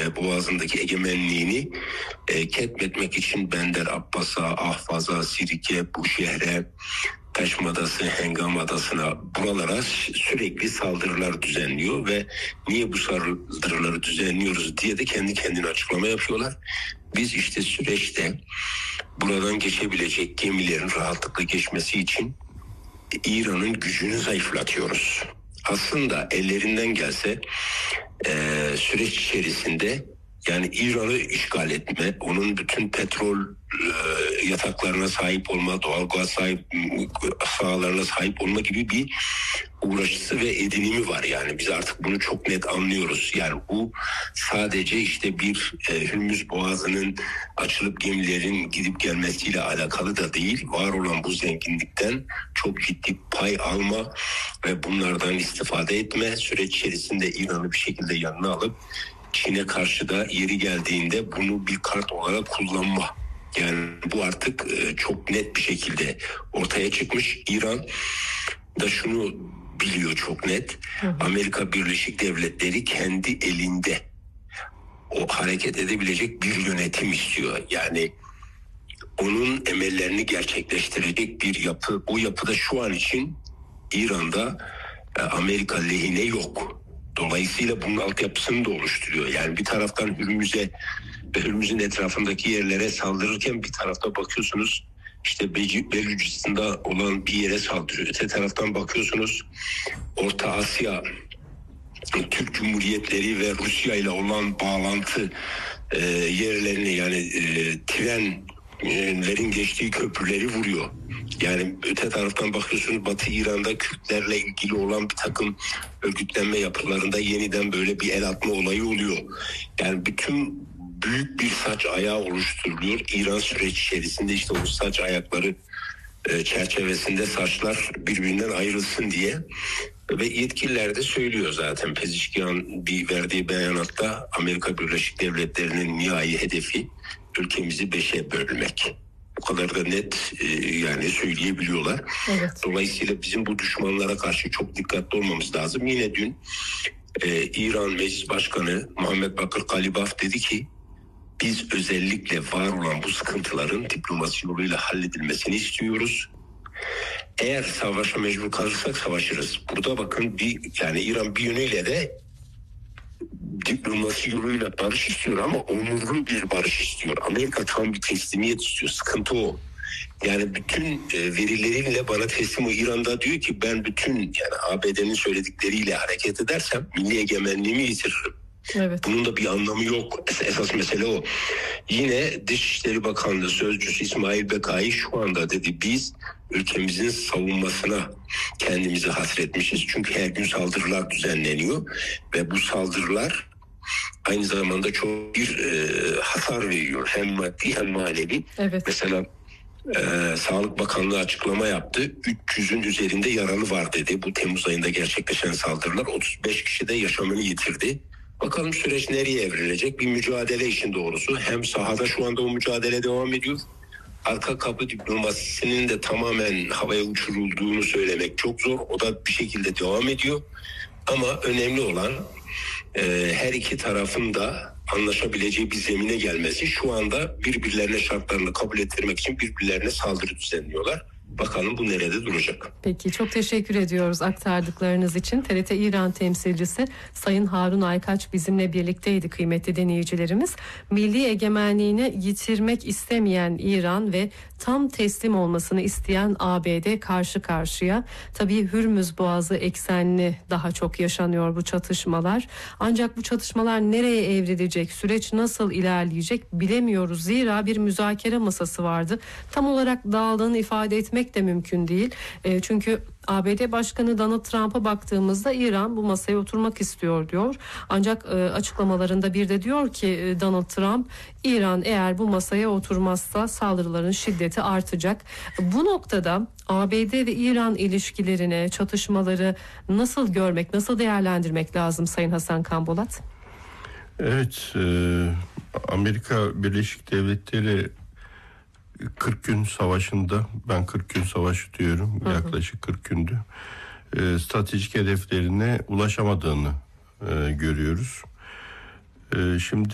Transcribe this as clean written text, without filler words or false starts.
boğazındaki egemenliğini ketmetmek için Bender Abbas'a, Ahvaz'a, Sirik'e, Buşehre, Taşmadası, Hengam Adası'na, buralara sürekli saldırılar düzenliyor ve niye bu saldırıları düzenliyoruz diye de kendi kendine açıklama yapıyorlar. Biz işte süreçte buradan geçebilecek gemilerin rahatlıkla geçmesi için İran'ın gücünü zayıflatıyoruz. Aslında ellerinden gelse süreç içerisinde yani İran'ı işgal etme, onun bütün petrol yataklarına sahip olma, doğalgaz sahalarına sahip olma gibi bir uğraşısı ve edinimi var. Yani biz artık bunu çok net anlıyoruz. Yani bu sadece işte bir Hürmüz Boğazı'nın açılıp gemilerin gidip gelmesiyle alakalı da değil. Var olan bu zenginlikten çok ciddi pay alma ve bunlardan istifade etme, süreç içerisinde İran'ı bir şekilde yanına alıp Çin'e karşı da yeri geldiğinde bunu bir kart olarak kullanma. Yani bu artık çok net bir şekilde ortaya çıkmış. İran da şunu biliyor çok net. Amerika Birleşik Devletleri kendi elinde o hareket edebilecek bir yönetim istiyor. Yani onun emellerini gerçekleştirecek bir yapı. O yapıda şu an için İran'da Amerika lehine yok. Dolayısıyla bunun altyapısını da oluşturuyor. Yani bir taraftan Hürmüz'e ve Hürmüz'ün etrafındaki yerlere saldırırken bir tarafta bakıyorsunuz işte Belucistan'da olan bir yere saldırıyor. Öte taraftan bakıyorsunuz Orta Asya, Türk Cumhuriyetleri ve Rusya ile olan bağlantı yerlerini yani trenlerin geçtiği köprüleri vuruyor. Yani öte taraftan bakıyorsunuz Batı İran'da Kürtlerle ilgili olan bir takım örgütlenme yapılarında yeniden böyle bir el atma olayı oluyor. Yani bütün büyük bir saç ayağı oluşturuluyor. İran süreç içerisinde işte o saç ayakları çerçevesinde saçlar birbirinden ayrılsın diye. Ve yetkililer de söylüyor zaten. Pezişkian bir verdiği beyanatta Amerika Birleşik Devletleri'nin nihai hedefi ülkemizi 5'e bölmek. Bu kadar da net yani söyleyebiliyorlar. Evet. Dolayısıyla bizim bu düşmanlara karşı çok dikkatli olmamız lazım. Yine dün İran Meclis Başkanı Muhammed Bakır Kalibaf dedi ki biz özellikle var olan bu sıkıntıların diplomasi yoluyla halledilmesini istiyoruz. Eğer savaşa mecbur kalırsak savaşırız. Burada bakın yani İran bir yönüyle de diplomasi yoluyla barış istiyor ama onurlu bir barış istiyor. Amerika tam bir teslimiyet istiyor. Sıkıntı o. Yani bütün verileriyle bana teslim o. İran'da diyor ki ben bütün yani ABD'nin söyledikleriyle hareket edersem milli egemenliğimi yitiririm. Evet. Bunun da bir anlamı yok. Esas mesele o. Yine Dışişleri Bakanlığı Sözcüsü İsmail Bekai şu anda dedi biz ülkemizin savunmasına kendimizi hasretmişiz. Çünkü her gün saldırılar düzenleniyor ve bu saldırılar aynı zamanda çok bir hasar veriyor. Hem maddi hem manevi. Evet. Mesela Sağlık Bakanlığı açıklama yaptı. 300'ün üzerinde yaralı var dedi. Bu Temmuz ayında gerçekleşen saldırılar 35 kişi de yaşamını yitirdi. Bakalım süreç nereye evrilecek? Bir mücadele işin doğrusu. Hem sahada şu anda o mücadele devam ediyor. Arka kapı diplomasisinin de tamamen havaya uçurulduğunu söylemek çok zor. O da bir şekilde devam ediyor. Ama önemli olan her iki tarafın da anlaşabileceği bir zemine gelmesi. Şu anda birbirlerine şartlarını kabul ettirmek için birbirlerine saldırı düzenliyorlar. Bakalım bu nerede duracak? Peki çok teşekkür ediyoruz aktardıklarınız için. TRT İran temsilcisi Sayın Harun Aykaç bizimle birlikteydi kıymetli dinleyicilerimiz. Milli egemenliğini yitirmek istemeyen İran ve tam teslim olmasını isteyen ABD karşı karşıya. Tabii Hürmüz Boğazı eksenli daha çok yaşanıyor bu çatışmalar. Ancak bu çatışmalar nereye evrilecek, süreç nasıl ilerleyecek bilemiyoruz. Zira bir müzakere masası vardı. Tam olarak dağıldığını ifade etmek de mümkün değil. Çünkü ABD Başkanı Donald Trump'a baktığımızda İran bu masaya oturmak istiyor diyor. Ancak açıklamalarında bir de diyor ki Donald Trump İran eğer bu masaya oturmazsa saldırıların şiddeti artacak. Bu noktada ABD ve İran ilişkilerini, çatışmaları nasıl görmek, nasıl değerlendirmek lazım Sayın Hasan Kanbolat? Evet, Amerika Birleşik Devletleri 40 gün savaşında, ben 40 gün savaşı diyorum, yaklaşık 40 gündü, stratejik hedeflerine ulaşamadığını görüyoruz. Şimdi